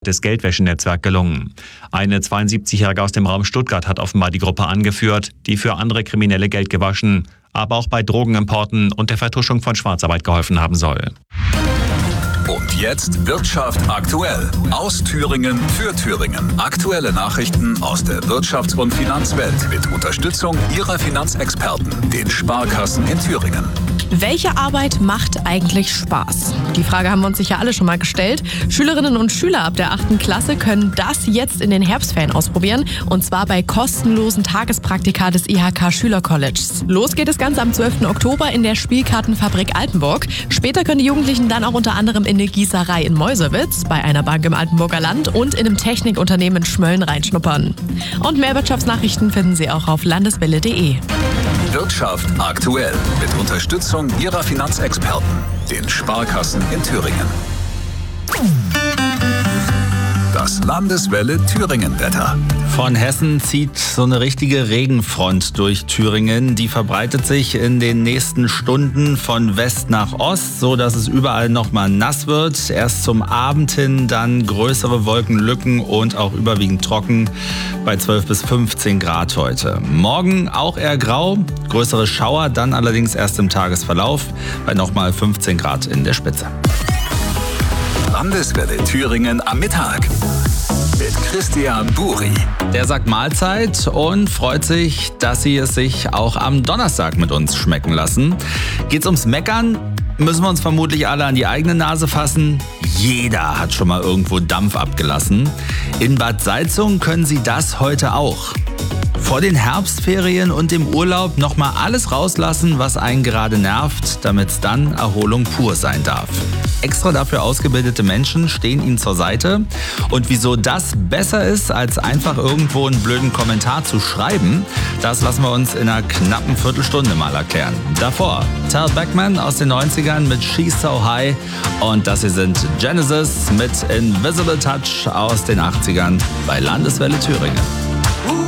besagtes Geldwäschenetzwerk gelungen. Eine 72-Jährige aus dem Raum Stuttgart hat offenbar die Gruppe angeführt, die für andere Kriminelle Geld gewaschen, aber auch bei Drogenimporten und der Vertuschung von Schwarzarbeit geholfen haben soll. Und jetzt Wirtschaft aktuell. Aus Thüringen für Thüringen. Aktuelle Nachrichten aus der Wirtschafts- und Finanzwelt mit Unterstützung Ihrer Finanzexperten, den Sparkassen in Thüringen. Welche Arbeit macht eigentlich Spaß? Die Frage haben wir uns sicher alle schon mal gestellt. Schülerinnen und Schüler ab der 8. Klasse können das jetzt in den Herbstferien ausprobieren. Und zwar bei kostenlosen Tagespraktika des IHK Schülercolleges. Los geht das Ganze am 12. Oktober in der Spielkartenfabrik Altenburg. Später können die Jugendlichen dann auch unter anderem in eine Gießerei in Mäusewitz, bei einer Bank im Altenburger Land und in einem Technikunternehmen in Schmölln reinschnuppern. Und mehr Wirtschaftsnachrichten finden Sie auch auf landeswelle.de. Wirtschaft aktuell mit Unterstützung Ihrer Finanzexperten, den Sparkassen in Thüringen. Das Landeswelle Thüringen-Wetter. Von Hessen zieht so eine richtige Regenfront durch Thüringen. Die verbreitet sich in den nächsten Stunden von West nach Ost, so dass es überall nochmal nass wird. Erst zum Abend hin dann größere Wolkenlücken und auch überwiegend trocken bei 12 bis 15 Grad heute. Morgen auch eher grau, größere Schauer, dann allerdings erst im Tagesverlauf bei nochmal 15 Grad in der Spitze. Landeswelle Thüringen am Mittag mit Christian Buri. Der sagt Mahlzeit und freut sich, dass Sie es sich auch am Donnerstag mit uns schmecken lassen. Geht's ums Meckern? Müssen wir uns vermutlich alle an die eigene Nase fassen. Jeder hat schon mal irgendwo Dampf abgelassen. In Bad Salzungen können Sie das heute auch. Vor den Herbstferien und dem Urlaub nochmal alles rauslassen, was einen gerade nervt, damit es dann Erholung pur sein darf. Extra dafür ausgebildete Menschen stehen Ihnen zur Seite. Und wieso das besser ist, als einfach irgendwo einen blöden Kommentar zu schreiben, das lassen wir uns in einer knappen Viertelstunde mal erklären. Davor Tal Beckman aus den 90ern mit She's So High und das hier sind Genesis mit Invisible Touch aus den 80ern bei Landeswelle Thüringen.